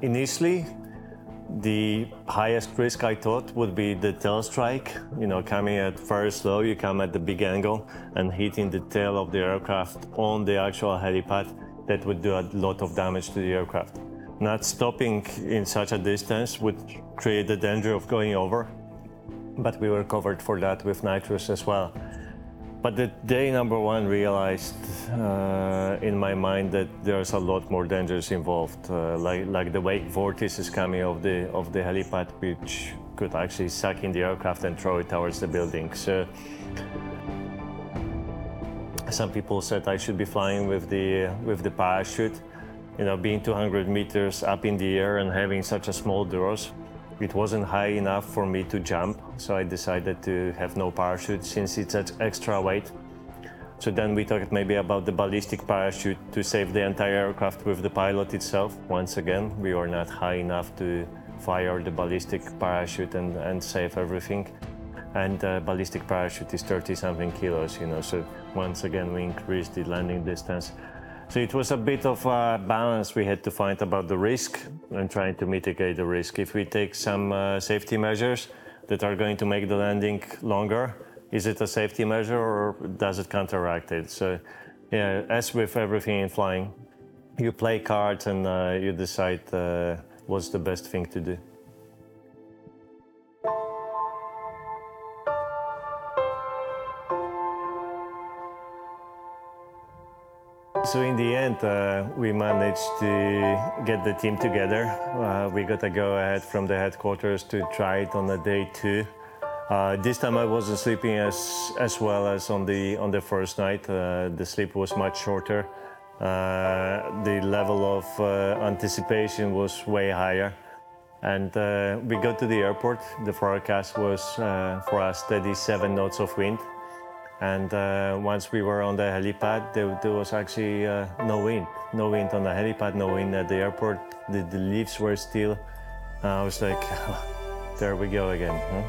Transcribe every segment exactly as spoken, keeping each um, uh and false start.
Initially, the highest risk I thought would be the tail strike. You know, coming at very slow, you come at the big angle and hitting the tail of the aircraft on the actual helipad. That would do a lot of damage to the aircraft. Not stopping in such a distance would create the danger of going over, but we were covered for that with nitrous as well. But the day number one realized uh, in my mind that there's a lot more dangers involved, uh, like, like the wake vortices coming off the, of the helipad, which could actually suck in the aircraft and throw it towards the building. So some people said I should be flying with the, with the parachute. You know, being two hundred meters up in the air and having such a small doors, it wasn't high enough for me to jump, so I decided to have no parachute since it's extra weight. So then we talked maybe about the ballistic parachute to save the entire aircraft with the pilot itself. Once again, we were not high enough to fire the ballistic parachute and, and save everything. And uh, ballistic parachute is thirty something kilos, you know, so once again we increased the landing distance. So it was a bit of a balance we had to find about the risk and trying to mitigate the risk. If we take some uh, safety measures that are going to make the landing longer, is it a safety measure or does it counteract it? So yeah, as with everything in flying, you play cards and uh, you decide uh, what's the best thing to do. So in the end, uh, we managed to get the team together. Uh, we got a go-ahead from the headquarters to try it on the day two. Uh, this time I wasn't sleeping as as well as on the on the first night. Uh, the sleep was much shorter. Uh, the level of uh, anticipation was way higher. And uh, we got to the airport. The forecast was uh, for a steady seven knots of wind. And uh, once we were on the helipad, there, there was actually uh, no wind. No wind on the helipad, no wind at the airport. The, the leaves were still. Uh, I was like, oh, there we go again. Huh?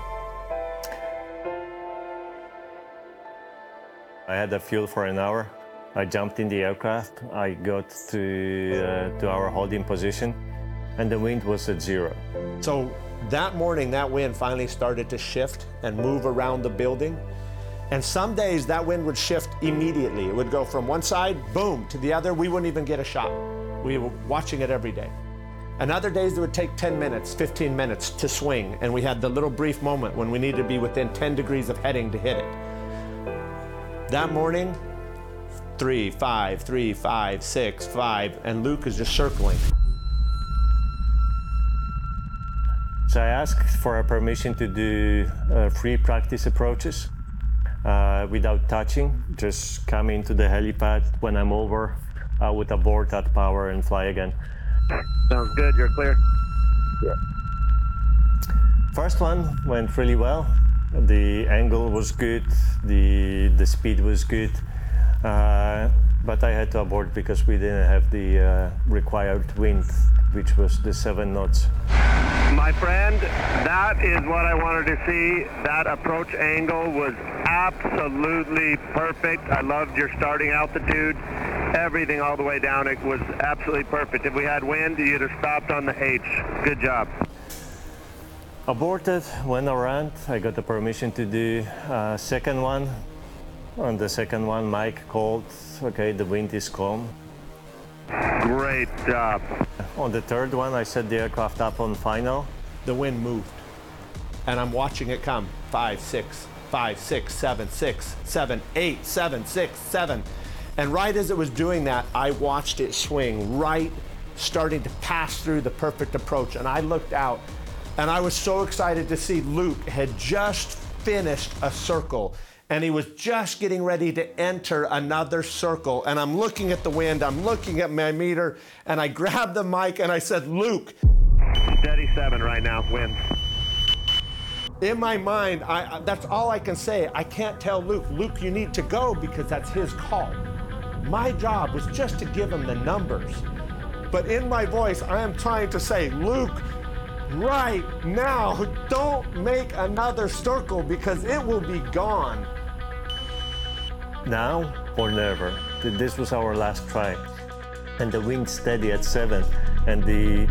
I had the fuel for an hour. I jumped in the aircraft. I got to, uh, to our holding position, and the wind was at zero. So that morning, that wind finally started to shift and move around the building. And some days that wind would shift immediately. It would go from one side, boom, to the other. We wouldn't even get a shot. We were watching it every day. And other days it would take ten minutes, fifteen minutes to swing. And we had the little brief moment when we needed to be within ten degrees of heading to hit it. That morning, three, five, three, five, six, five, and Luke is just circling. So I asked for a permission to do uh, free practice approaches. Uh, without touching, just come into the helipad. When I'm over, I would abort that power and fly again. Sounds good, you're clear. Yeah. First one went really well. The angle was good, the, the speed was good, uh, but I had to abort because we didn't have the uh, required wind, which was the seven knots. My friend, that is what I wanted to see. That approach angle was absolutely perfect. I loved your starting altitude. Everything all the way down, it was absolutely perfect. If we had wind, you'd have stopped on the H. Good job. Aborted, went around. I got the permission to do a second one. On the second one, Mike called, okay, the wind is calm. Great job. On the third one, I set the aircraft up on final. The wind moved, and I'm watching it come. Five, six, five, six, seven, six, seven, eight, seven, six, seven. And right as it was doing that, I watched it swing right, starting to pass through the perfect approach. And I looked out, and I was so excited to see Luke had just finished a circle. And he was just getting ready to enter another circle. And I'm looking at the wind, I'm looking at my meter, and I grabbed the mic and I said, Luke. Steady seven right now, wind. In my mind, I, that's all I can say. I can't tell Luke, Luke, you need to go because that's his call. My job was just to give him the numbers. But in my voice, I am trying to say, Luke, right now, don't make another circle because it will be gone. Now or never. This was our last try. And the wind steady at seven. And the,